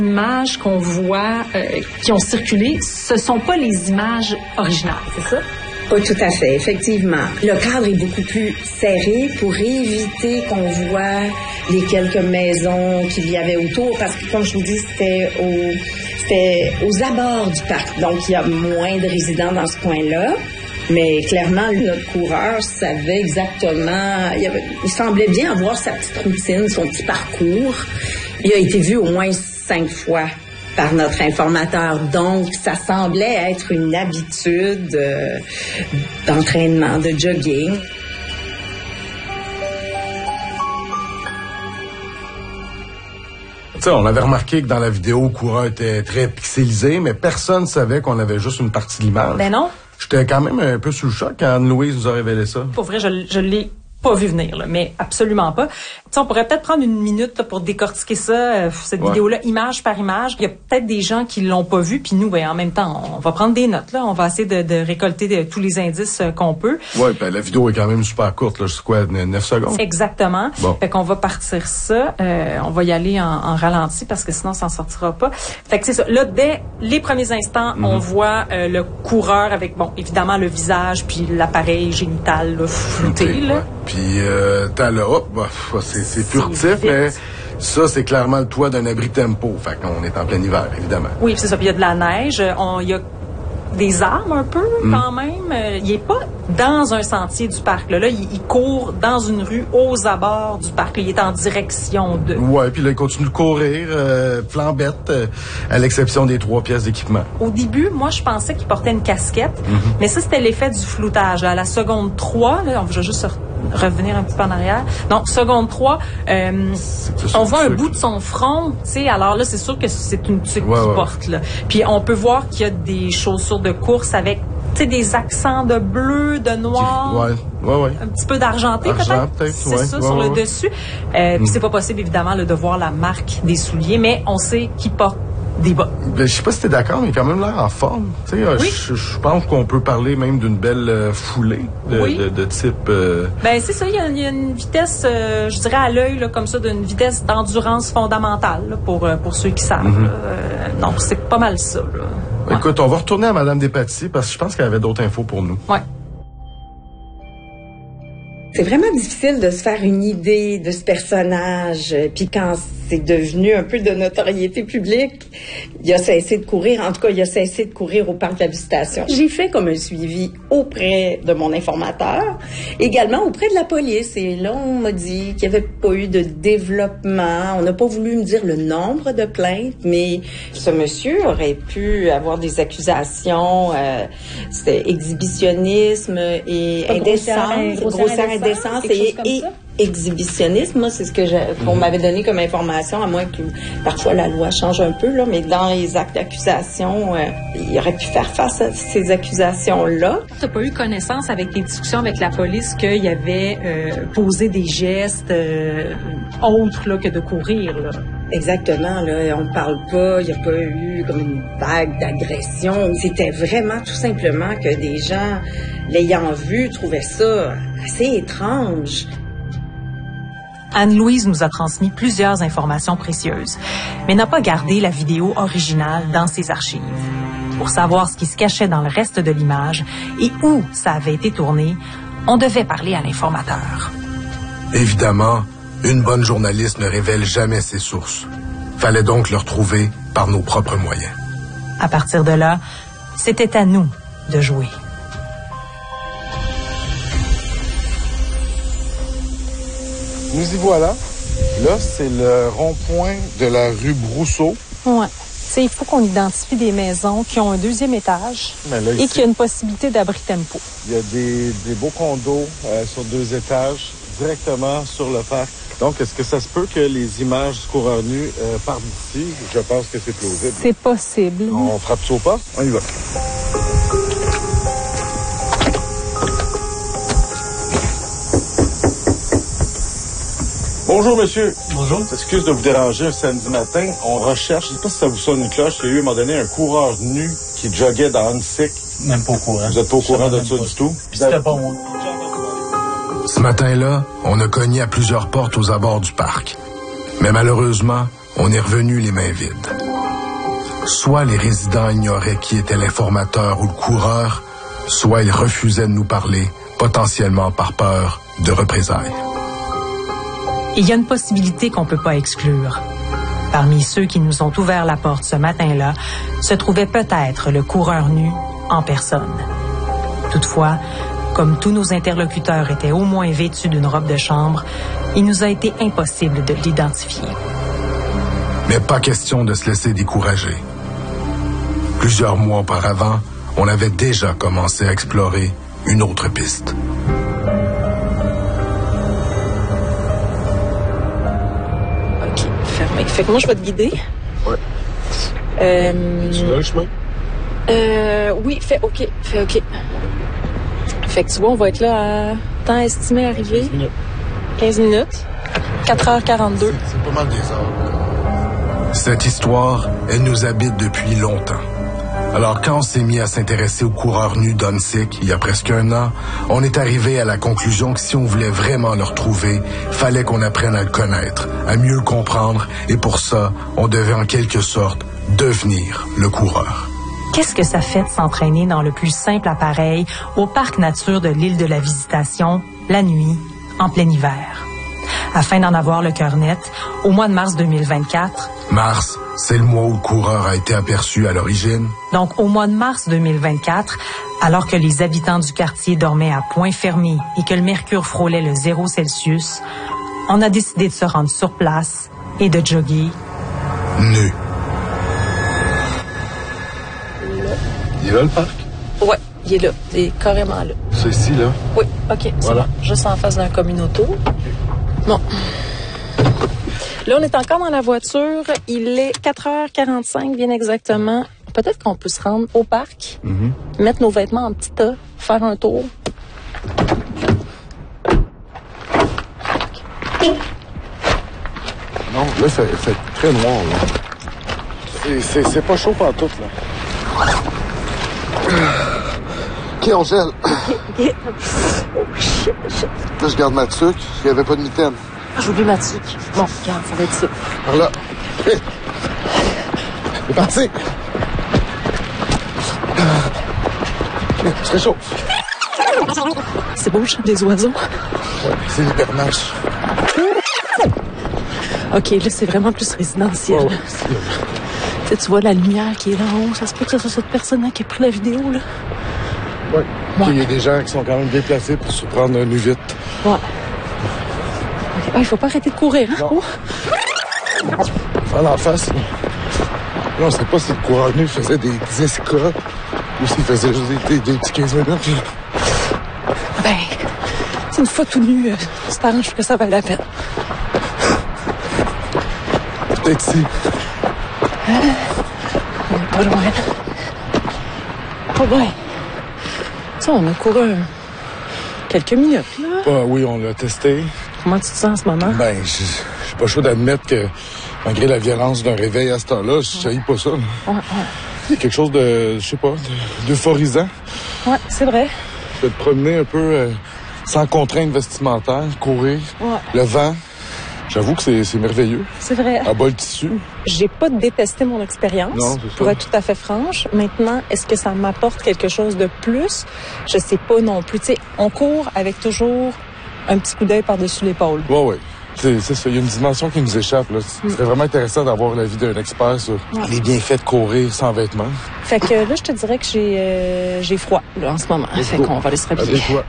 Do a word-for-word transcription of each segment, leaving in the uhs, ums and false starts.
Les images qu'on voit, euh, qui ont circulé, ce sont pas les images originales, c'est ça? Oui, tout à fait, effectivement. Le cadre est beaucoup plus serré pour éviter qu'on voit les quelques maisons qu'il y avait autour, parce que, comme je vous dis, c'était, au, c'était aux abords du parc. Donc, il y a moins de résidents dans ce coin-là. Mais clairement, notre coureur savait exactement... Il, avait, il semblait bien avoir sa petite routine, son petit parcours. Il a été vu au moins cinq fois par notre informateur. Donc, ça semblait être une habitude euh, d'entraînement, de jogging. T'sais, on avait remarqué que dans la vidéo, le coureur était très pixelisé, mais personne ne savait qu'on avait juste une partie de l'image. Ben non. J'étais quand même un peu sous le choc quand Anne-Louise nous a révélé ça. Pour vrai, je, je l'ai pas vu venir, là, mais absolument pas. T'sais, on pourrait peut-être prendre une minute là, pour décortiquer ça, euh, cette ouais. vidéo-là, image par image. Il y a peut-être des gens qui l'ont pas vu, puis nous, ben, en même temps, on va prendre des notes. Là, on va essayer de, de récolter de, tous les indices euh, qu'on peut. Oui, ben la vidéo est quand même super courte, là, c'est quoi, neuf secondes? Exactement. Bon. Fait qu'on va partir ça. Euh, on va y aller en, en ralenti parce que sinon, ça n'en sortira pas. Fait que c'est ça. Là, dès les premiers instants, mm-hmm. on voit euh, le coureur avec, bon, évidemment, le visage puis l'appareil génital là, flouté. Okay, là. Ouais. Puis, euh, t'as là, hop, bah, c'est, c'est furtif, mais ça, c'est clairement le toit d'un abri tempo. Fait qu'on est en plein hiver, évidemment. Oui, c'est ça. Puis il y a de la neige. Il y a des arbres un peu, mm. quand même. Euh, il est pas dans un sentier du parc. Là, là il, il court dans une rue aux abords du parc. Là, il est en direction de... Ouais, puis là, il continue de courir, euh, flambette, euh, à l'exception des trois pièces d'équipement. Au début, moi, je pensais qu'il portait une casquette, mm-hmm. mais ça, c'était l'effet du floutage. Là. À la seconde trois, là, on va juste revenir un petit peu en arrière. Donc, seconde trois, euh, on voit un bout de son front, tu sais. Alors là, c'est sûr que c'est une tuque ouais, qu'il ouais. porte, là. Puis on peut voir qu'il y a des chaussures de course avec, tu sais, des accents de bleu, de noir. Ouais, ouais, ouais. Un petit peu d'argenté, Argent, peut-être. peut-être c'est ouais, ça, ouais, sur ouais, le ouais. dessus. Euh, mm. Puis c'est pas possible, évidemment, là, de voir la marque des souliers, mais on sait qu'il porte des bas. Ben, je sais pas si t'es d'accord, mais il a quand même l'air en forme. Tu sais, oui. je, je pense qu'on peut parler même d'une belle euh, foulée de, oui. de, de type... Euh... Ben, c'est ça, il y, y a une vitesse, euh, je dirais à l'œil, là, comme ça, d'une vitesse d'endurance fondamentale, là, pour, euh, pour ceux qui savent. Mm-hmm. Euh, non, c'est pas mal ça, là. Ouais. Écoute, on va retourner à Mme Despatie, parce que je pense qu'elle avait d'autres infos pour nous. Ouais. C'est vraiment difficile de se faire une idée de ce personnage. Puis quand c'est devenu un peu de notoriété publique, il a cessé de courir. En tout cas, il a cessé de courir au parc de la Visitation. J'ai fait comme un suivi auprès de mon informateur, également auprès de la police. Et là, on m'a dit qu'il n'y avait pas eu de développement. On n'a pas voulu me dire le nombre de plaintes, mais ce monsieur aurait pu avoir des accusations. Euh, c'était exhibitionnisme et indécence, grossière indécence et, et exhibitionnisme. Moi, c'est ce que je, qu'on m'avait donné comme information, à moins que parfois la loi change un peu, là, mais dans les actes d'accusation, euh, il aurait pu faire face à ces accusations-là. Tu n'as pas eu connaissance avec tes discussions avec la police qu'il y avait euh, posé des gestes euh, autres là, que de courir, là? Exactement, là, on ne parle pas, il n'y a pas eu comme une vague d'agression. C'était vraiment tout simplement que des gens, l'ayant vu, trouvaient ça assez étrange. Anne-Louise nous a transmis plusieurs informations précieuses, mais n'a pas gardé la vidéo originale dans ses archives. Pour savoir ce qui se cachait dans le reste de l'image et où ça avait été tourné, on devait parler à l'informateur. Évidemment, une bonne journaliste ne révèle jamais ses sources. Fallait donc le retrouver par nos propres moyens. À partir de là, c'était à nous de jouer. Nous y voilà. Là, c'est le rond-point de la rue Brousseau. Ouais. C'est, il faut qu'on identifie des maisons qui ont un deuxième étage là, et qui a une possibilité d'abri tempo. Il y a des, des beaux condos euh, sur deux étages, directement sur le parc. Donc, est-ce que ça se peut que les images du coureur nu euh, partent d'ici? Je pense que c'est plausible. C'est possible. On frappe ça au pas? On y va. Bonjour, monsieur. Bonjour. Excuse de vous déranger un samedi matin. On recherche, je ne sais pas si ça vous sonne une cloche, il y a eu à un moment donné un coureur nu qui joguait dans Huntsic. Même pas au courant. Vous n'êtes pas au courant de ça du tout? Puis c'était pas moi. Ce matin-là, on a cogné à plusieurs portes aux abords du parc. Mais malheureusement, on est revenu les mains vides. Soit les résidents ignoraient qui était l'informateur ou le coureur, soit ils refusaient de nous parler, potentiellement par peur de représailles. Il y a une possibilité qu'on ne peut pas exclure. Parmi ceux qui nous ont ouvert la porte ce matin-là, se trouvait peut-être le coureur nu en personne. Toutefois, comme tous nos interlocuteurs étaient au moins vêtus d'une robe de chambre, il nous a été impossible de l'identifier. Mais pas question de se laisser décourager. Plusieurs mois auparavant, on avait déjà commencé à explorer une autre piste. OK, fermé. Fait que moi, je vais te guider. Ouais. Euh... Tu veux le chemin? Euh... Oui, fait OK. Fait OK. Fait que tu vois, on va être là à temps estimé arrivé. quinze minutes. quinze minutes. quatre heures quarante-deux. C'est, c'est pas mal des heures. Cette histoire, elle nous habite depuis longtemps. Alors, quand on s'est mis à s'intéresser au coureur nu d'Onsic, il y a presque un an, on est arrivé à la conclusion que si on voulait vraiment le retrouver, fallait qu'on apprenne à le connaître, à mieux le comprendre, et pour ça, on devait en quelque sorte devenir le coureur. Qu'est-ce que ça fait de s'entraîner dans le plus simple appareil au parc nature de l'île de la Visitation, la nuit, en plein hiver? Afin d'en avoir le cœur net, au mois de mars deux mille vingt-quatre... Mars, c'est le mois où le coureur a été aperçu à l'origine. Donc, au mois de mars deux mille vingt-quatre, alors que les habitants du quartier dormaient à point fermé et que le mercure frôlait le zéro Celsius, on a décidé de se rendre sur place et de jogger Nu. Il est là, le parc? Ouais, il est là. Il est carrément là. C'est ici, là? Oui, OK. Voilà. Bon. Juste en face d'un communauto. Bon. Là, on est encore dans la voiture. Il est quatre heures quarante-cinq, bien exactement. Peut-être qu'on peut se rendre au parc, mm-hmm. mettre nos vêtements en petit tas, faire un tour. Non, là, c'est, c'est très noir, là. C'est, c'est, c'est pas chaud par tout, là. OK, on gèle. OK. Oh, shit, shit. Là, je garde ma tuque. Il n'y avait pas de mitaine. J'ai oublié ma tuque. Bon, regarde, ça va être ça. Par là. Hey. C'est parti. C'est chaud. C'est beau le chant des oiseaux. Ouais, c'est l'hibernage. OK, là, c'est vraiment plus résidentiel. Oh, c'est... Tu vois la lumière qui est là en haut. Ça se peut que ce soit cette personne-là qui a pris la vidéo, là. Oui. Ouais. Il y a des gens qui sont quand même bien placés pour se prendre nu vite. Ouais. Ah, il faut pas arrêter de courir, hein? Non. Faire en face. Là, on ne sait pas si le coureur nu faisait des dix K ou s'il faisait juste des, des petits quinze minutes. Puis... Ben, c'est une fois tout nu, euh, c'est arrange que ça vaut la peine. Peut-être ici. Ah, on est pas loin. Pas loin. Ça, on a couru quelques minutes, là. Ah, oui, on l'a testé. Comment tu te sens en ce moment? Ben, je suis pas chaud d'admettre que, malgré la violence d'un réveil à ce temps-là, je ne pas ça. Ouais, ouais. Il y a quelque chose de, je sais pas, de, d'euphorisant. Ouais, c'est vrai. De te promener un peu euh, sans contrainte vestimentaire, courir, Ouais. le vent. J'avoue que c'est, c'est merveilleux. C'est vrai. À bas le tissu. J'ai pas détesté mon expérience. Non, c'est ça. Pour être tout à fait franche. Maintenant, est-ce que ça m'apporte quelque chose de plus? Je sais pas non plus. Tu sais, on court avec toujours un petit coup d'œil par-dessus l'épaule. Ouais, ouais. C'est, c'est ça. Il y a une dimension qui nous échappe, là. Ce serait vraiment intéressant d'avoir l'avis d'un expert sur Ouais. les bienfaits de courir sans vêtements. Fait que là, je te dirais que j'ai euh, j'ai froid, là, en ce moment. Let's fait go. qu'on va aller se rhabiller. Habille-toi.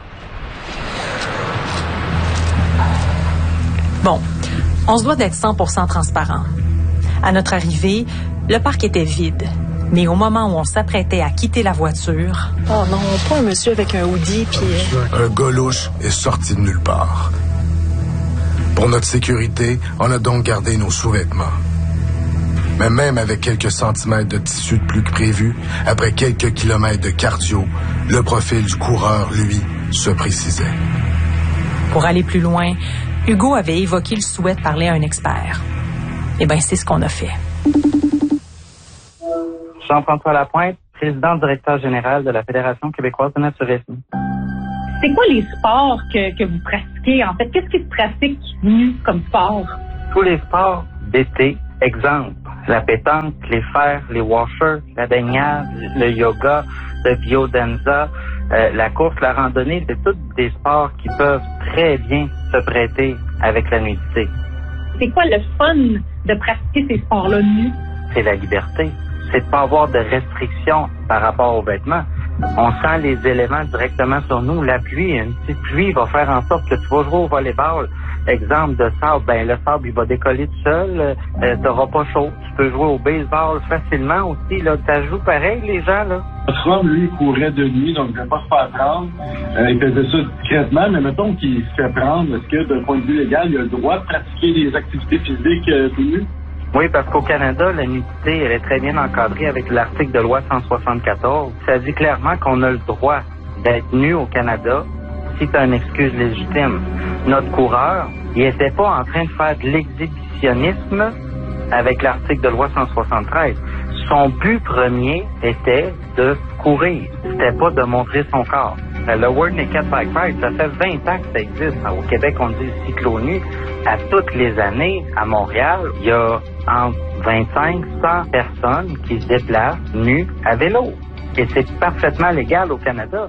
Bon, on se doit d'être cent pour cent transparent. À notre arrivée, le parc était vide. Mais au moment où on s'apprêtait à quitter la voiture... Oh non, pas un monsieur avec un hoodie, puis... Un gars louche est sorti de nulle part. Pour notre sécurité, on a donc gardé nos sous-vêtements. Mais même avec quelques centimètres de tissu de plus que prévu, après quelques kilomètres de cardio, le profil du coureur, lui, se précisait. Pour aller plus loin, Hugo avait évoqué le souhait de parler à un expert. Eh bien, c'est ce qu'on a fait. Jean-François Lapointe, président directeur général de la Fédération québécoise de naturisme. C'est quoi les sports que, que vous pratiquez, en fait? Qu'est-ce qui se pratique nu comme sport? Tous les sports d'été Exemple, la pétanque, les fers, les washers, la baignade, le yoga, le biodanza, euh, la course, la randonnée, c'est tous des sports qui peuvent très bien se prêter avec la nudité. C'est quoi le fun de pratiquer ces sports-là nus? C'est la liberté. C'est de pas avoir de restrictions par rapport aux vêtements. On sent les éléments directement sur nous. La pluie, une petite pluie va faire en sorte que tu vas jouer au volleyball. Exemple de sable, ben le sable, il va décoller tout seul. Euh, t'auras pas chaud. Tu peux jouer au baseball facilement aussi. Là, ça joue pareil, les gens, là. Notre homme, lui, courait de nuit, donc il ne devait pas se faire prendre. Euh, il faisait ça discrètement, mais mettons qu'il se fait prendre, est-ce que, d'un point de vue légal, il a le droit de pratiquer des activités physiques euh, tout nu? Oui, parce qu'au Canada, la nudité, elle est très bien encadrée avec l'article de loi cent soixante-quatorze. Ça dit clairement qu'on a le droit d'être nu au Canada si tu as une excuse légitime. Notre coureur, il était pas en train de faire de l'exhibitionnisme avec l'article de loi cent soixante-treize. Son but premier était de courir. C'était pas de montrer son corps. Le World Naked Bike Ride, ça fait vingt ans que ça existe. Au Québec, on dit le cyclo-nu. À toutes les années, à Montréal, il y a entre vingt-cinq cent personnes qui se déplacent nues à vélo. Et c'est parfaitement légal au Canada.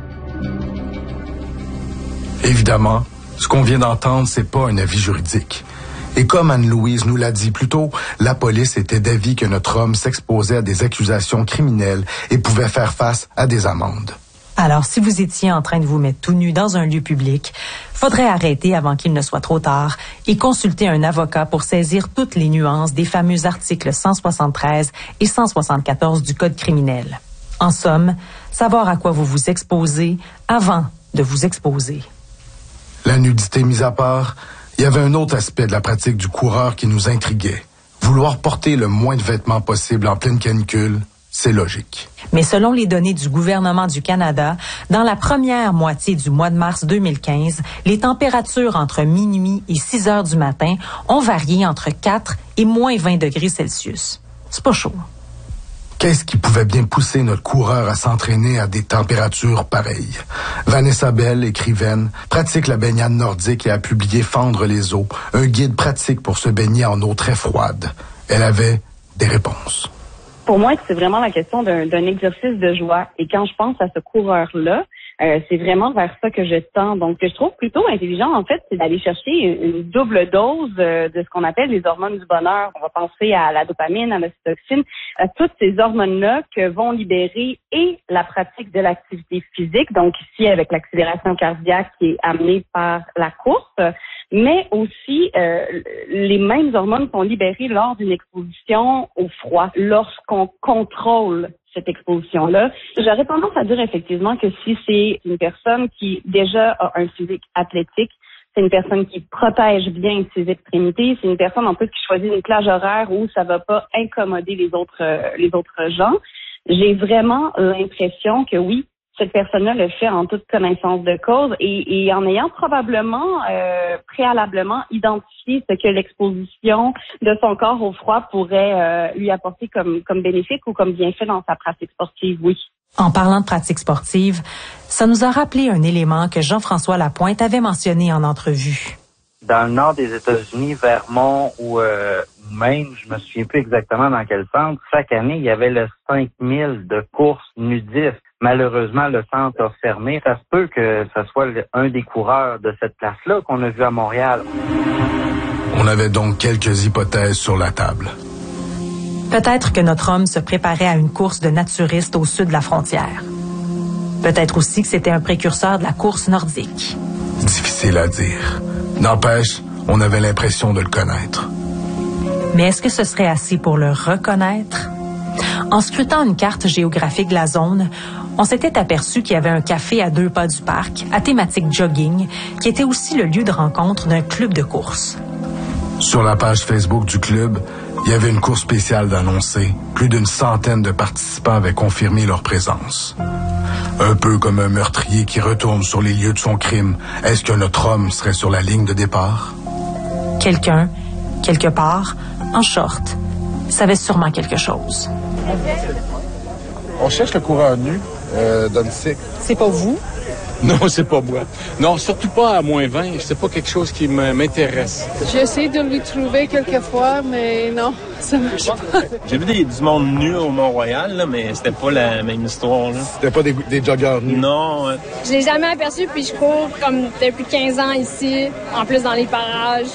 Évidemment, ce qu'on vient d'entendre, c'est pas un avis juridique. Et comme Anne-Louise nous l'a dit plus tôt, la police était d'avis que notre homme s'exposait à des accusations criminelles et pouvait faire face à des amendes. Alors, si vous étiez en train de vous mettre tout nu dans un lieu public, faudrait arrêter avant qu'il ne soit trop tard et consulter un avocat pour saisir toutes les nuances des fameux articles cent soixante-treize et cent soixante-quatorze du Code criminel. En somme, savoir à quoi vous vous exposez avant de vous exposer. La nudité mise à part, il y avait un autre aspect de la pratique du coureur qui nous intriguait. Vouloir porter le moins de vêtements possible en pleine canicule, c'est logique. Mais selon les données du gouvernement du Canada, dans la première moitié du mois de mars deux mille quinze, les températures entre minuit et six heures du matin ont varié entre quatre et moins vingt degrés Celsius. C'est pas chaud. Qu'est-ce qui pouvait bien pousser notre coureur à s'entraîner à des températures pareilles? Vanessa Bell, écrivaine, pratique la baignade nordique et a publié Fendre les eaux, un guide pratique pour se baigner en eau très froide. Elle avait des réponses. Pour moi, c'est vraiment la question d'un, d'un exercice de joie. Et quand je pense à ce coureur-là, euh, c'est vraiment vers ça que je tends. Donc, ce que je trouve plutôt intelligent, en fait, c'est d'aller chercher une, une double dose euh, de ce qu'on appelle les hormones du bonheur. On va penser à la dopamine, à l'ocytocine, à toutes ces hormones-là que vont libérer et la pratique de l'activité physique, donc ici avec l'accélération cardiaque qui est amenée par la course, mais aussi euh, les mêmes hormones sont libérées lors d'une exposition au froid, lorsqu'on contrôle cette exposition-là. J'aurais tendance à dire effectivement que si c'est une personne qui déjà a un physique athlétique, c'est une personne qui protège bien ses extrémités, c'est une personne en plus qui choisit une plage horaire où ça va pas incommoder les autres euh, les autres gens. J'ai vraiment l'impression que oui, cette personne-là le fait en toute connaissance de cause et, et en ayant probablement euh, préalablement identifié ce que l'exposition de son corps au froid pourrait euh, lui apporter comme, comme bénéfice ou comme bienfait dans sa pratique sportive, oui. En parlant de pratique sportive, ça nous a rappelé un élément que Jean-François Lapointe avait mentionné en entrevue. Dans le nord des États-Unis, Vermont ou euh, même, je me souviens plus exactement dans quel centre, chaque année, il y avait le cinq mille de courses nudistes. Malheureusement, le centre a fermé. Ça se peut que ce soit un des coureurs de cette place-là qu'on a vu à Montréal. On avait donc quelques hypothèses sur la table. Peut-être que notre homme se préparait à une course de naturistes au sud de la frontière. Peut-être aussi que c'était un précurseur de la course nordique. Difficile à dire. N'empêche, on avait l'impression de le connaître. Mais est-ce que ce serait assez pour le reconnaître? En scrutant une carte géographique de la zone, on s'était aperçu qu'il y avait un café à deux pas du parc, à thématique jogging, qui était aussi le lieu de rencontre d'un club de course. Sur la page Facebook du club, il y avait une course spéciale d'annoncer. Plus d'une centaine de participants avaient confirmé leur présence. Un peu comme un meurtrier qui retourne sur les lieux de son crime. Est-ce que notre homme serait sur la ligne de départ? Quelqu'un, quelque part, en short, savait sûrement quelque chose. On cherche le coureur nu euh, Donsick. C'est pas vous? Non, c'est pas moi. Non, surtout pas à moins vingt. C'est pas quelque chose qui m'intéresse. J'ai essayé de lui trouver quelques fois, mais non, ça marche pas. J'ai vu des, du monde nu au Mont-Royal, là, mais c'était pas la même histoire. Là. C'était pas des, des joggeurs nus? Non. Ouais. Je l'ai jamais aperçu, puis je cours comme depuis quinze ans ici, en plus dans les parages.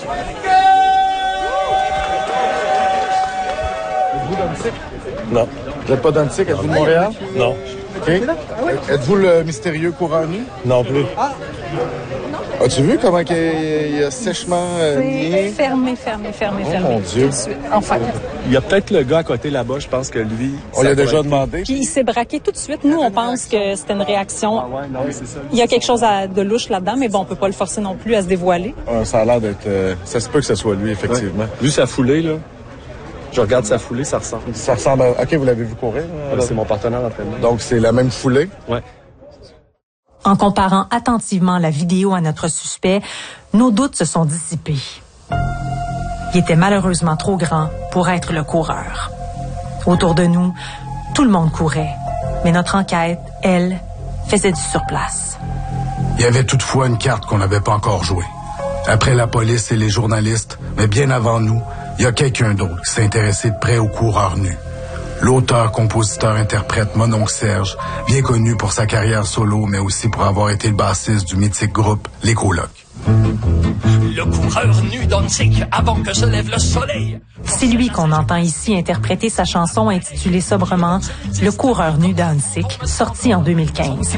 Êtes-vous Donsick? Non. Vous n'êtes pas Donsick? Êtes-vous de Montréal? Non. OK. Êtes-vous le mystérieux coureur nu? Non plus. Ah! As-tu vu comment il y a sèchement euh, nié? Fermé, fermé, fermé, oh, fermé. Mon Dieu. Enfin. Il y a peut-être le gars à côté là-bas, je pense que lui... On lui a déjà demandé. Puis il s'est braqué tout de suite. Nous, on pense que c'était une réaction. Ah ouais, non, c'est ça. Il y a quelque chose à, de louche là-dedans, mais bon, on peut pas le forcer non plus à se dévoiler. Ah, ça a l'air d'être... Euh, ça se peut que ce soit lui, effectivement. Ouais. Vu sa foulée, là... Je regarde sa foulée, ça ressemble. Ça ressemble à... OK, vous l'avez vu courir? Ouais, c'est mon partenaire d'entraînement. Donc, c'est la même foulée? Ouais. En comparant attentivement la vidéo à notre suspect, nos doutes se sont dissipés. Il était malheureusement trop grand pour être le coureur. Autour de nous, tout le monde courait, mais notre enquête, elle, faisait du surplace. Il y avait toutefois une carte qu'on n'avait pas encore jouée. Après la police et les journalistes, mais bien avant nous, il y a quelqu'un d'autre qui s'est intéressé de près aux coureurs nus. L'auteur, compositeur, interprète Mononcle Serge, bien connu pour sa carrière solo, mais aussi pour avoir été le bassiste du mythique groupe Les Colocs. Le coureur nu Donsick avant que se lève le soleil. C'est lui qu'on entend ici interpréter sa chanson intitulée sobrement « Le coureur nu Donsick », sortie en deux mille quinze.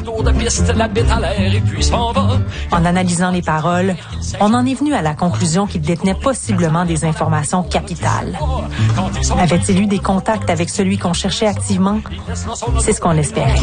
En analysant les paroles, on en est venu à la conclusion qu'il détenait possiblement des informations capitales. Avait-il eu des contacts avec celui qu'on cherchait activement? C'est ce qu'on espérait.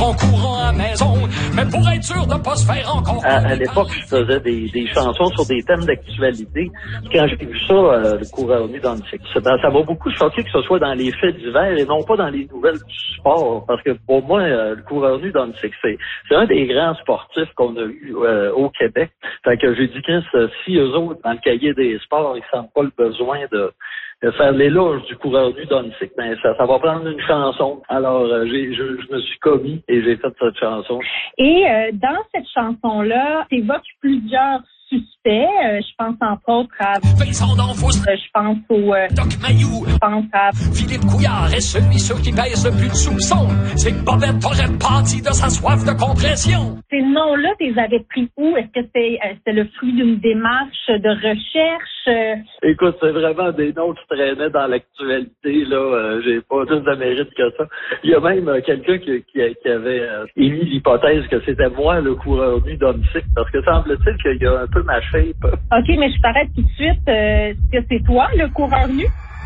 À, à l'époque, je faisais des, des chansons sur des thèmes d'actualité. Quand j'ai vu ça, euh, le coureur nu Donsick, ça, ça m'a beaucoup choqué que ce soit dans les faits divers et non pas dans les nouvelles du sport. Parce que pour moi, euh, le coureur nu Donsick, c'est, c'est un des grands sportifs qu'on a eu euh, au Québec. Fait que j'ai dit que si eux autres, dans le cahier des sports, ils sentent pas le besoin de de faire l'éloge du coureur nu Donsick, ben ça, ça va prendre une chanson. Alors, euh, j'ai, je, je me suis commis et j'ai fait cette chanson. Et euh, dans cette chanson-là, t'évoques plusieurs suspects. Euh, je pense entre autres à... Euh, je pense au... Euh, Doc Mayou. Je pense à... Philippe Couillard est celui sur qui pèse le plus de soupçons. C'est que Bobette aurait pâti de sa soif de compression. Ces noms-là, tu les avais pris où? Est-ce que c'est, euh, c'est le fruit d'une démarche de recherche? Euh... Écoute, c'est vraiment des noms qui traînaient dans l'actualité, là. Euh, j'ai pas plus de mérite que ça. Il y a même euh, quelqu'un qui, qui, qui avait euh, émis l'hypothèse que c'était moi, le coureur nu Donsick, parce que semble-t-il qu'il y a un peu ma shape. OK, mais je t'arrête tout de suite. Euh, est-ce que c'est toi, le coureur nu?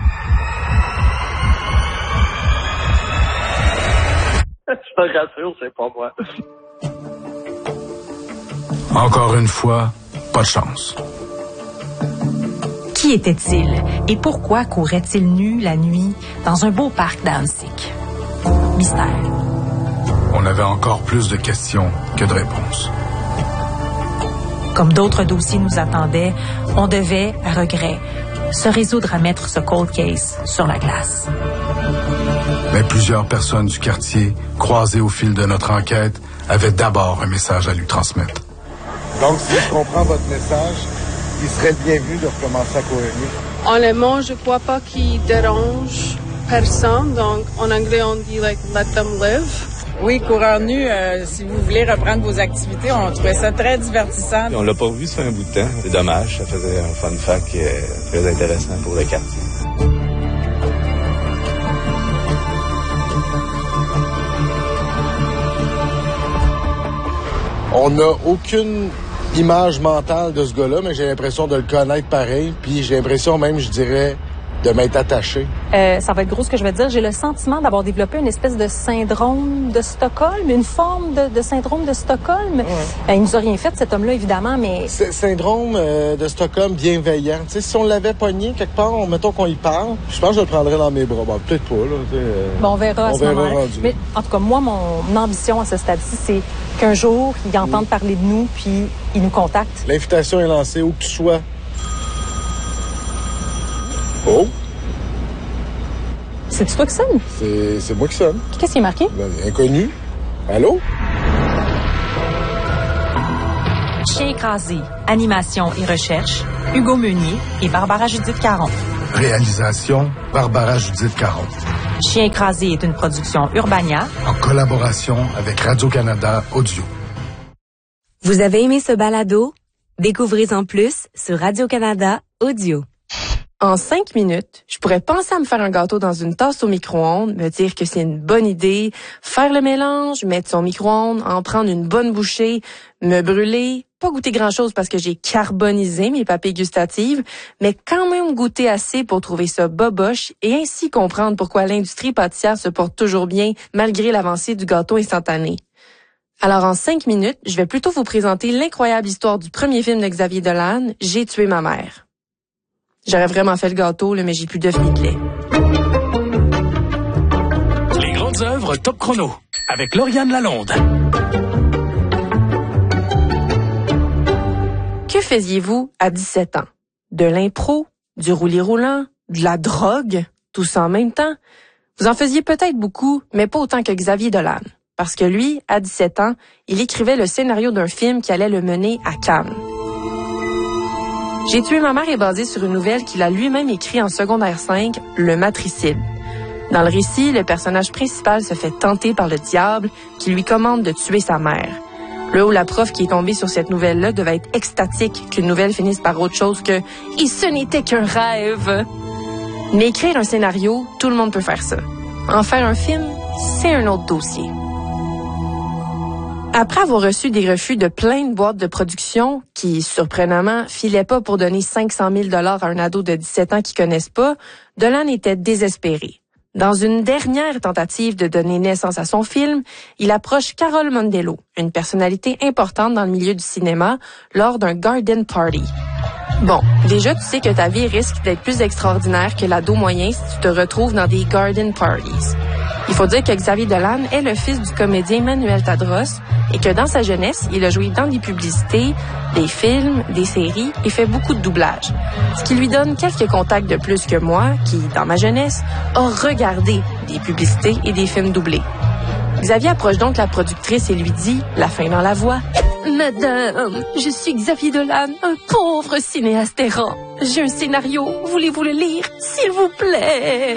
Je te rassure, c'est pas moi. Encore une fois, pas de chance. Qui était-il et pourquoi courait-il nu la nuit dans un beau parc d'Annecy? Mystère. On avait encore plus de questions que de réponses. Comme d'autres dossiers nous attendaient, on devait, à regret, se résoudre à mettre ce cold case sur la glace. Mais plusieurs personnes du quartier, croisées au fil de notre enquête, avaient d'abord un message à lui transmettre. Donc, si je comprends votre message, il serait le bienvenu de recommencer à courir nu. Honnêtement, je crois pas qu'il dérange personne. Donc, en anglais, on dit like let them live. Oui, coureur nu, euh, si vous voulez reprendre vos activités, on trouvait ça très divertissant. On l'a pas revu ça fait un bout de temps. C'est dommage, ça faisait un fun fact euh, très intéressant pour le quartier. On n'a aucune image mentale de ce gars-là, mais j'ai l'impression de le connaître pareil, puis j'ai l'impression même, je dirais, de m'être attaché. Euh, ça va être gros ce que je vais dire. J'ai le sentiment d'avoir développé une espèce de syndrome de Stockholm, une forme de, de syndrome de Stockholm. Ouais. Euh, il nous a rien fait, cet homme-là, évidemment, mais... C'est syndrome euh, de Stockholm bienveillant. Tu sais, si on l'avait pogné quelque part, on, mettons qu'on y parle, je pense que je le prendrais dans mes bras. Bon, peut-être pas, là. Euh, bon, on verra on à ce moment-là. Rendu. Mais en tout cas, moi, mon ambition à ce stade-ci, c'est qu'un jour, ils entendent oui. parler de nous, puis ils nous contactent. L'invitation est lancée, où que tu sois. Oh! C'est toi qui sonne? C'est, c'est moi qui sonne. Qu'est-ce qui est marqué? Ben, inconnu. Allô? Chien écrasé, animation et recherche, Hugo Meunier et Barbara Judith Caron. Réalisation, Barbara Judith Caron. Chien écrasé est une production Urbania. En collaboration avec Radio-Canada Audio. Vous avez aimé ce balado? Découvrez-en plus sur Radio-Canada Audio. En cinq minutes, je pourrais penser à me faire un gâteau dans une tasse au micro-ondes, me dire que c'est une bonne idée, faire le mélange, mettre son micro-ondes, en prendre une bonne bouchée, me brûler, pas goûter grand-chose parce que j'ai carbonisé mes papilles gustatives, mais quand même goûter assez pour trouver ça boboche et ainsi comprendre pourquoi l'industrie pâtissière se porte toujours bien malgré l'avancée du gâteau instantané. Alors en cinq minutes, je vais plutôt vous présenter l'incroyable histoire du premier film de Xavier Dolan, J'ai tué ma mère. J'aurais vraiment fait le gâteau, là, mais j'ai plus de de lait. Les grandes œuvres Top Chrono, avec Lauriane Lalonde. Que faisiez-vous à dix-sept ans? De l'impro, du roulis-roulant, de la drogue, tout ça en même temps? Vous en faisiez peut-être beaucoup, mais pas autant que Xavier Dolan. Parce que lui, à dix-sept ans, il écrivait le scénario d'un film qui allait le mener à Cannes. J'ai tué ma mère est basé sur une nouvelle qu'il a lui-même écrite en secondaire cinq, Le Matricide. Dans le récit, le personnage principal se fait tenter par le diable qui lui commande de tuer sa mère. Là où la prof qui est tombée sur cette nouvelle-là devait être extatique qu'une nouvelle finisse par autre chose que « Et ce n'était qu'un rêve ». Mais écrire un scénario, tout le monde peut faire ça. En faire un film, c'est un autre dossier. Après avoir reçu des refus de plein de boîtes de production qui, surprenamment, filaient pas pour donner cinq cent mille dollars à un ado de dix-sept ans qu'ils connaissent pas, Dolan était désespéré. Dans une dernière tentative de donner naissance à son film, il approche Carol Mondello, une personnalité importante dans le milieu du cinéma, lors d'un garden party. Bon, déjà, tu sais que ta vie risque d'être plus extraordinaire que l'ado moyen si tu te retrouves dans des garden parties. Il faut dire que Xavier Dolan est le fils du comédien Manuel Tadros et que dans sa jeunesse, il a joué dans des publicités, des films, des séries et fait beaucoup de doublage. Ce qui lui donne quelques contacts de plus que moi, qui, dans ma jeunesse, a regardé des publicités et des films doublés. Xavier approche donc la productrice et lui dit, la fin dans la voix, « Madame, je suis Xavier Dolan, un pauvre cinéaste errant. J'ai un scénario, voulez-vous le lire, s'il vous plaît? »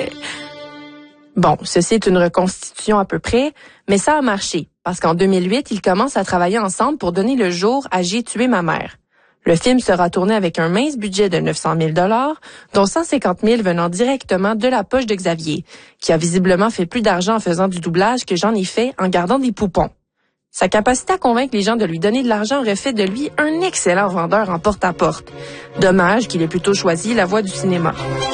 Bon, ceci est une reconstitution à peu près, mais ça a marché, parce qu'en deux mille huit, ils commencent à travailler ensemble pour donner le jour à J'ai tué ma mère. Le film sera tourné avec un mince budget de neuf cent mille dollars, dont cent cinquante mille venant directement de la poche de Xavier, qui a visiblement fait plus d'argent en faisant du doublage que j'en ai fait en gardant des poupons. Sa capacité à convaincre les gens de lui donner de l'argent aurait fait de lui un excellent vendeur en porte-à-porte. Dommage qu'il ait plutôt choisi la voie du cinéma.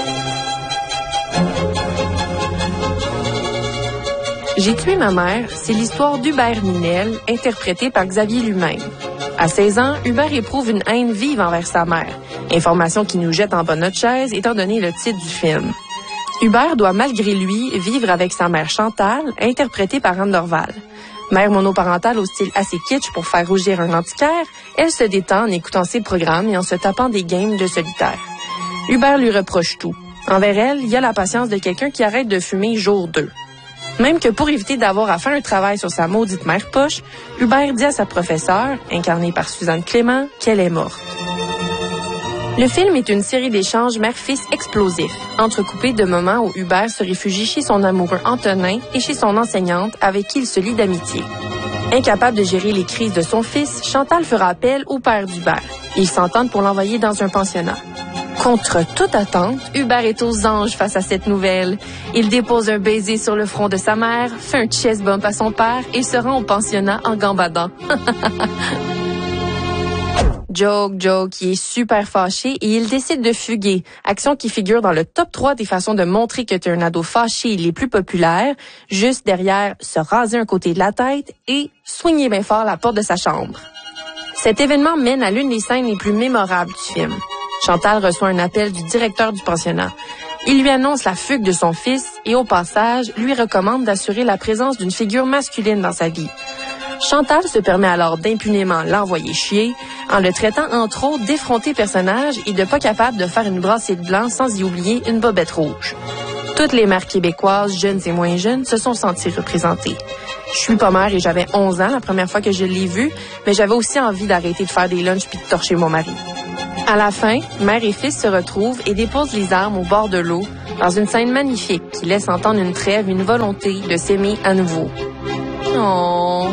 J'ai tué ma mère, c'est l'histoire d'Hubert Minel, interprété par Xavier lui-même. À seize ans, Hubert éprouve une haine vive envers sa mère, information qui nous jette en bas de notre chaise étant donné le titre du film. Hubert doit malgré lui vivre avec sa mère Chantal, interprétée par Anne Dorval. Mère monoparentale au style assez kitsch pour faire rougir un antiquaire, elle se détend en écoutant ses programmes et en se tapant des games de solitaire. Hubert lui reproche tout. Envers elle, il y a la patience de quelqu'un qui arrête de fumer jour deux. Même que pour éviter d'avoir à faire un travail sur sa maudite mère poche, Hubert dit à sa professeure, incarnée par Suzanne Clément, qu'elle est morte. Le film est une série d'échanges mère-fils explosifs, entrecoupés de moments où Hubert se réfugie chez son amoureux Antonin et chez son enseignante avec qui il se lie d'amitié. Incapable de gérer les crises de son fils, Chantal fera appel au père d'Hubert. Ils s'entendent pour l'envoyer dans un pensionnat. Contre toute attente, Hubert est aux anges face à cette nouvelle. Il dépose un baiser sur le front de sa mère, fait un chest bump à son père et se rend au pensionnat en gambadant. Joke, joke, il est super fâché et il décide de fuguer. Action qui figure dans le top trois des façons de montrer que tu es un ado fâché les plus populaires, juste derrière se raser un côté de la tête et soigner bien fort la porte de sa chambre. Cet événement mène à l'une des scènes les plus mémorables du film. Chantal reçoit un appel du directeur du pensionnat. Il lui annonce la fugue de son fils et au passage, lui recommande d'assurer la présence d'une figure masculine dans sa vie. Chantal se permet alors d'impunément l'envoyer chier en le traitant entre autres d'effronté personnage et de pas capable de faire une brassée de blanc sans y oublier une bobette rouge. Toutes les mères québécoises, jeunes et moins jeunes, se sont senties représentées. Je suis pas mère et j'avais onze ans la première fois que je l'ai vu, mais j'avais aussi envie d'arrêter de faire des lunchs puis de torcher mon mari. À la fin, mère et fils se retrouvent et déposent les armes au bord de l'eau dans une scène magnifique qui laisse entendre une trêve, une volonté de s'aimer à nouveau. Oh.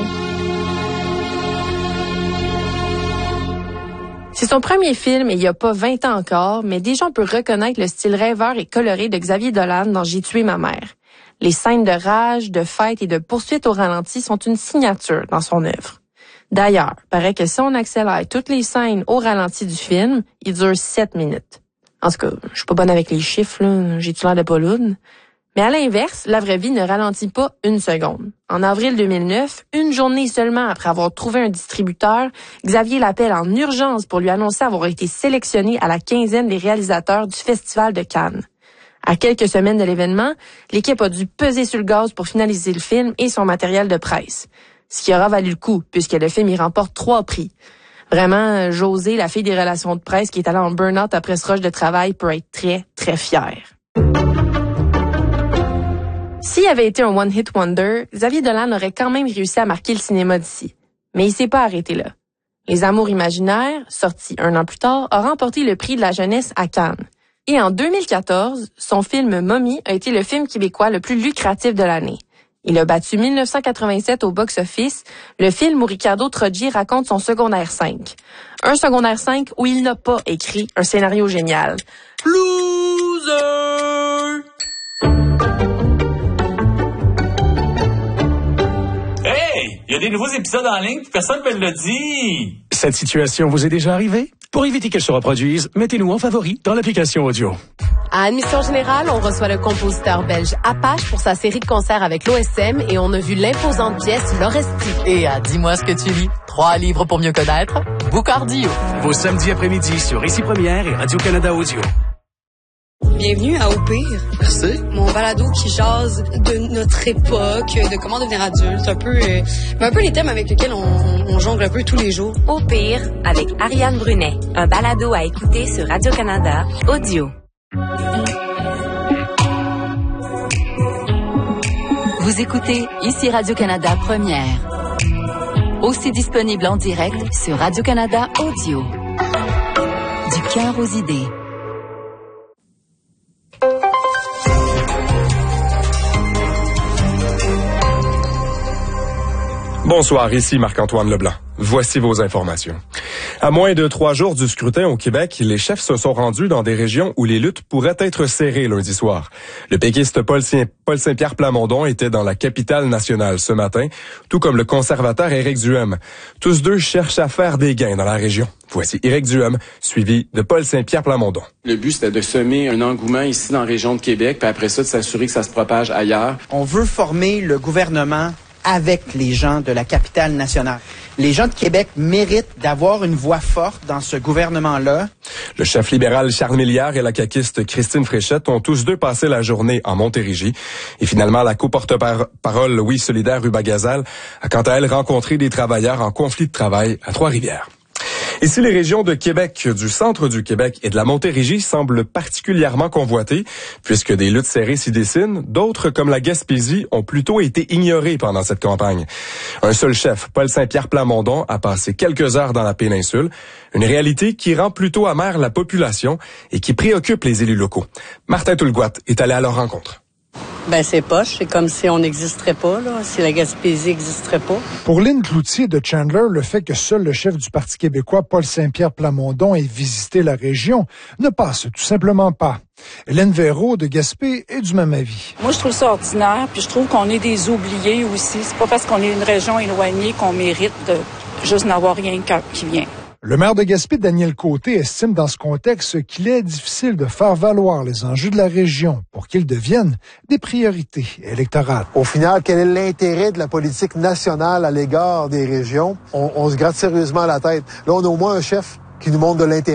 C'est son premier film et il n'y a pas vingt ans encore, mais déjà on peut reconnaître le style rêveur et coloré de Xavier Dolan dans J'ai tué ma mère. Les scènes de rage, de fête et de poursuite au ralenti sont une signature dans son œuvre. D'ailleurs, paraît que si on accélère toutes les scènes au ralenti du film, il dure sept minutes. En tout cas, je suis pas bonne avec les chiffres, là, j'ai-tu l'air de pas lourde? Mais à l'inverse, la vraie vie ne ralentit pas une seconde. En avril deux mille neuf, une journée seulement après avoir trouvé un distributeur, Xavier l'appelle en urgence pour lui annoncer avoir été sélectionné à la quinzaine des réalisateurs du Festival de Cannes. À quelques semaines de l'événement, l'équipe a dû peser sur le gaz pour finaliser le film et son matériel de presse. Ce qui aura valu le coup, puisque le film y remporte trois prix. Vraiment, Josée, la fille des relations de presse qui est allée en burn-out après ce rush de travail, peut être très, très fière. S'il avait été un one-hit wonder, Xavier Dolan aurait quand même réussi à marquer le cinéma d'ici. Mais il s'est pas arrêté là. Les Amours imaginaires, sorti un an plus tard, a remporté le prix de la jeunesse à Cannes. Et en deux mille quatorze, son film Mommy a été le film québécois le plus lucratif de l'année. Il a battu mille neuf cent quatre-vingt-sept au box-office, le film où Ricardo Troggi raconte son secondaire cinq. Un secondaire cinq où il n'a pas écrit un scénario génial. Loser! Hey! Il y a des nouveaux épisodes en ligne, personne ne me le dit! Cette situation vous est déjà arrivée? Pour éviter qu'elle se reproduise, mettez-nous en favori dans l'application audio. À Admission Générale, on reçoit le compositeur belge Apache pour sa série de concerts avec l'O S M et on a vu l'imposante pièce L'Oresti. Et à Dis-moi ce que tu lis, trois livres pour mieux connaître, Boucardio. Vos samedis après-midi sur Ici Première et Radio-Canada Audio. Bienvenue à Au Pire. Merci. Mon balado qui jase de notre époque, de comment devenir adulte, un peu, euh, un peu les thèmes avec lesquels on, on jongle un peu tous les jours. Au Pire, avec Ariane Brunet, un balado à écouter sur Radio-Canada Audio. Vous écoutez Ici Radio-Canada Première. Aussi disponible en direct sur Radio-Canada Audio. Du cœur aux idées. Bonsoir, ici Marc-Antoine Leblanc. Voici vos informations. À moins de trois jours du scrutin au Québec, les chefs se sont rendus dans des régions où les luttes pourraient être serrées lundi soir. Le péquiste Paul Saint-Pierre Plamondon était dans la capitale nationale ce matin, tout comme le conservateur Éric Duhem. Tous deux cherchent à faire des gains dans la région. Voici Éric Duhem, suivi de Paul Saint-Pierre Plamondon. Le but, c'était de semer un engouement ici dans la région de Québec, puis après ça, de s'assurer que ça se propage ailleurs. On veut former le gouvernement avec les gens de la capitale nationale. Les gens de Québec méritent d'avoir une voix forte dans ce gouvernement-là. Le chef libéral Charles Milliard et la caquiste Christine Fréchette ont tous deux passé la journée en Montérégie. Et finalement, la co-porte-parole Oui Solidaire Rubagazal a quant à elle rencontré des travailleurs en conflit de travail à Trois-Rivières. Ici, les régions de Québec, du centre du Québec et de la Montérégie semblent particulièrement convoitées, puisque des luttes serrées s'y dessinent. D'autres, comme la Gaspésie, ont plutôt été ignorées pendant cette campagne. Un seul chef, Paul Saint-Pierre Plamondon, a passé quelques heures dans la péninsule, une réalité qui rend plutôt amère la population et qui préoccupe les élus locaux. Martin Toulgoat est allé à leur rencontre. Ben c'est poche, c'est comme si on n'existerait pas, là, si la Gaspésie n'existerait pas. Pour Lynn Cloutier de Chandler, le fait que seul le chef du Parti québécois, Paul Saint-Pierre Plamondon, ait visité la région ne passe tout simplement pas. Hélène Véraud de Gaspé est du même avis. Moi, je trouve ça ordinaire, puis je trouve qu'on est des oubliés aussi. C'est pas parce qu'on est une région éloignée qu'on mérite de juste n'avoir rien qui vient. Le maire de Gaspé, Daniel Côté, estime dans ce contexte qu'il est difficile de faire valoir les enjeux de la région pour qu'ils deviennent des priorités électorales. Au final, quel est l'intérêt de la politique nationale à l'égard des régions? On, on se gratte sérieusement la tête. Là, on a au moins un chef qui nous montre de l'intérêt.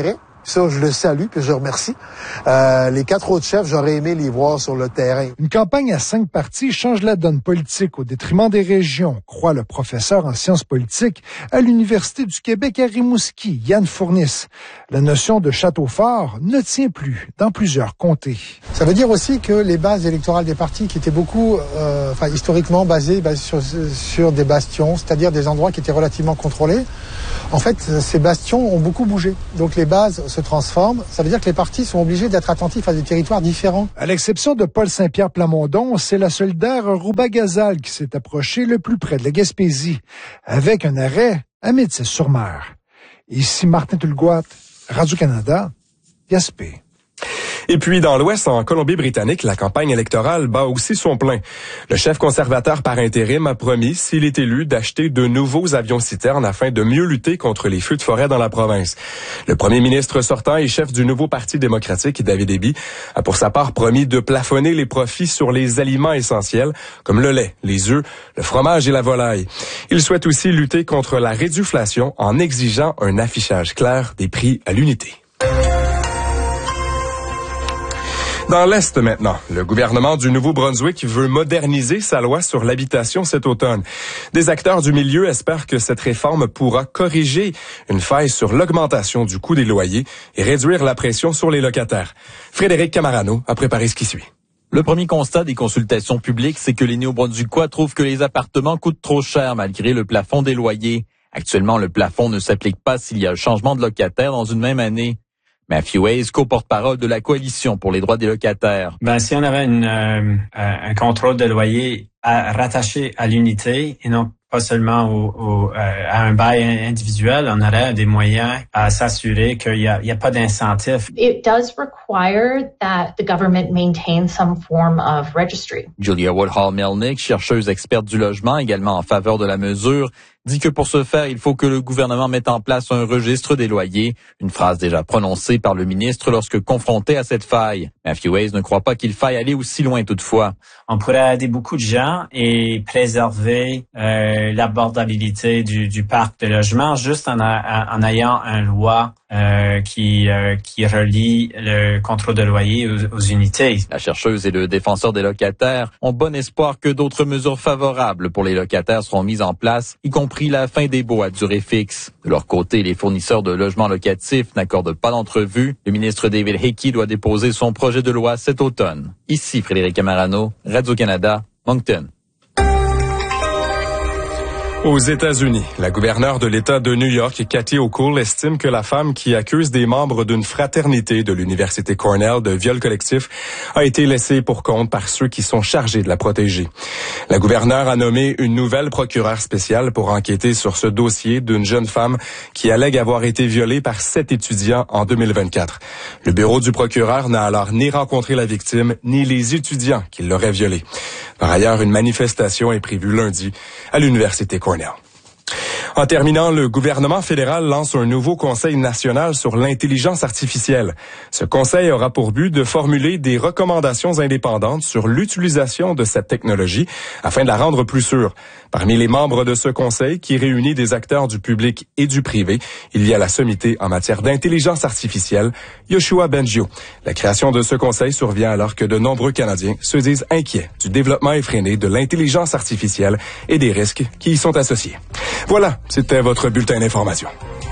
Ça, je le salue puis je remercie. Euh, les quatre autres chefs, j'aurais aimé les voir sur le terrain. Une campagne à cinq partis change la donne politique au détriment des régions, croit le professeur en sciences politiques à l'Université du Québec à Rimouski, Yann Fourniss. La notion de château fort ne tient plus dans plusieurs comtés. Ça veut dire aussi que les bases électorales des partis qui étaient beaucoup, euh, enfin historiquement basées, basées sur, sur des bastions, c'est-à-dire des endroits qui étaient relativement contrôlés, en fait, ces bastions ont beaucoup bougé. Donc les bases se transforment. Ça veut dire que les partis sont obligés d'être attentifs à des territoires différents. À l'exception de Paul Saint-Pierre Plamondon, c'est la solidaire Rouba-Gazal qui s'est approchée le plus près de la Gaspésie, avec un arrêt à Métis-sur-Mer. Ici Martin Tulgoat, Radio-Canada, Gaspé. Et puis, dans l'Ouest, en Colombie-Britannique, la campagne électorale bat aussi son plein. Le chef conservateur par intérim a promis, s'il est élu, d'acheter de nouveaux avions-citernes afin de mieux lutter contre les feux de forêt dans la province. Le premier ministre sortant et chef du nouveau Parti démocratique, David Eby, a pour sa part promis de plafonner les profits sur les aliments essentiels, comme le lait, les œufs, le fromage et la volaille. Il souhaite aussi lutter contre la réduflation en exigeant un affichage clair des prix à l'unité. Dans l'Est maintenant, le gouvernement du Nouveau-Brunswick veut moderniser sa loi sur l'habitation cet automne. Des acteurs du milieu espèrent que cette réforme pourra corriger une faille sur l'augmentation du coût des loyers et réduire la pression sur les locataires. Frédéric Camarano a préparé ce qui suit. Le premier constat des consultations publiques, c'est que les Néo-Brunswickois trouvent que les appartements coûtent trop cher malgré le plafond des loyers. Actuellement, le plafond ne s'applique pas s'il y a un changement de locataire dans une même année. Matthew Hayes, co-porte-parole de la Coalition pour les droits des locataires. Ben, si on avait une, euh, un contrôle de loyer à, rattaché à l'unité et non pas seulement au, au, à un bail individuel, on aurait des moyens à s'assurer qu'il n'y a, il y a pas d'incentif. It does require that the government maintain some form of registry. Julia Woodhall-Melnick, chercheuse experte du logement, également en faveur de la mesure, dit que pour ce faire, il faut que le gouvernement mette en place un registre des loyers, une phrase déjà prononcée par le ministre lorsque confronté à cette faille. Matthew Hayes ne croit pas qu'il faille aller aussi loin toutefois. On pourrait aider beaucoup de gens et préserver euh, l'abordabilité du, du parc de logement juste en, a, en ayant une loi euh, qui, euh, qui relie le contrôle de loyer aux, aux unités. La chercheuse et le défenseur des locataires ont bon espoir que d'autres mesures favorables pour les locataires seront mises en place, y compris la fin des baux à durée fixe. De leur côté, les fournisseurs de logements locatifs n'accordent pas d'entrevue. Le ministre David Hickey doit déposer son projet de loi cet automne. Ici Frédéric Camarano, Radio-Canada, Moncton. Aux États-Unis, la gouverneure de l'État de New York, Kathy Hochul, estime que la femme qui accuse des membres d'une fraternité de l'Université Cornell de viol collectif a été laissée pour compte par ceux qui sont chargés de la protéger. La gouverneure a nommé une nouvelle procureure spéciale pour enquêter sur ce dossier d'une jeune femme qui allègue avoir été violée par sept étudiants en deux mille vingt-quatre. Le bureau du procureur n'a alors ni rencontré la victime, ni les étudiants qui l'auraient violée. Par ailleurs, une manifestation est prévue lundi à l'Université Cornell. En terminant, le gouvernement fédéral lance un nouveau conseil national sur l'intelligence artificielle. Ce conseil aura pour but de formuler des recommandations indépendantes sur l'utilisation de cette technologie afin de la rendre plus sûre. Parmi les membres de ce conseil, qui réunit des acteurs du public et du privé, il y a la sommité en matière d'intelligence artificielle, Yoshua Bengio. La création de ce conseil survient alors que de nombreux Canadiens se disent inquiets du développement effréné de l'intelligence artificielle et des risques qui y sont associés. Voilà, c'était votre bulletin d'information.